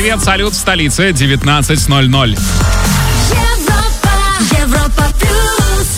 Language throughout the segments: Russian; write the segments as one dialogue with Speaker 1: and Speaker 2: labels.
Speaker 1: привет, салют в столице 19:00.
Speaker 2: Европа плюс.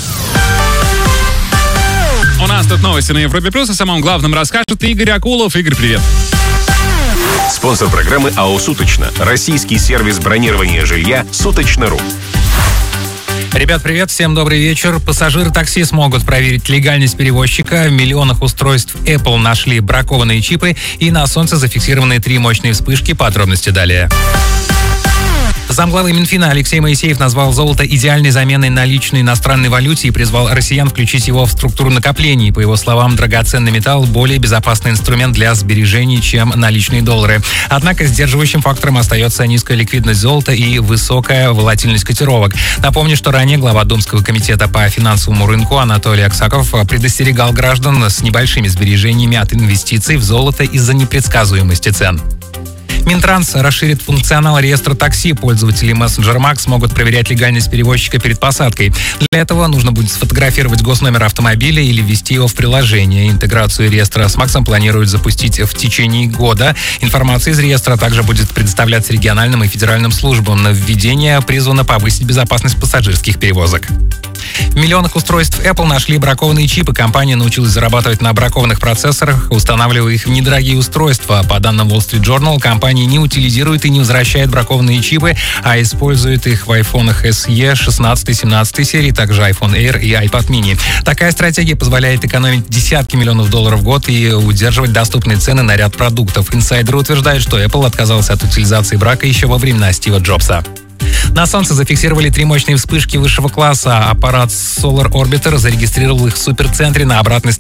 Speaker 1: У нас тут новости на Европе Плюс, о самом главном расскажет Игорь Акулов. Игорь, привет.
Speaker 3: Спонсор программы АО «Суточно». Российский сервис бронирования жилья «Суточно.ру».
Speaker 4: Ребят, привет, всем добрый вечер. Пассажиры такси смогут проверить легальность перевозчика. В миллионах устройств Apple нашли бракованные чипы, и на солнце зафиксированы 3 мощные вспышки. Подробности далее. Замглавы Минфина Алексей Моисеев назвал золото идеальной заменой наличной иностранной валюте и призвал россиян включить его в структуру накоплений. По его словам, драгоценный металл – более безопасный инструмент для сбережений, чем наличные доллары. Однако сдерживающим фактором остается низкая ликвидность золота и высокая волатильность котировок. Напомню, что ранее глава Думского комитета по финансовому рынку Анатолий Аксаков предостерегал граждан с небольшими сбережениями от инвестиций в золото из-за непредсказуемости цен. Минтранс расширит функционал реестра такси. Пользователи мессенджера Max смогут проверять легальность перевозчика перед посадкой. Для этого нужно будет сфотографировать госномер автомобиля или ввести его в приложение. Интеграцию реестра с Максом планируют запустить в течение года. Информация из реестра также будет предоставляться региональным и федеральным службам. Нововведение призвано повысить безопасность пассажирских перевозок. В миллионах устройств Apple нашли бракованные чипы. Компания научилась зарабатывать на бракованных процессорах, устанавливая их в недорогие устройства. По данным Wall Street Journal, компания не утилизирует и не возвращает бракованные чипы, а использует их в iPhone SE 16-17 серии, также iPhone Air и iPad mini. Такая стратегия позволяет экономить десятки миллионов долларов в год и удерживать доступные цены на ряд продуктов. Инсайдеры утверждают, что Apple отказался от утилизации брака еще во времена Стива Джобса. На Солнце зафиксировали 3 мощные вспышки высшего класса. Аппарат Solar Orbiter зарегистрировал их в суперцентре на обратной стороне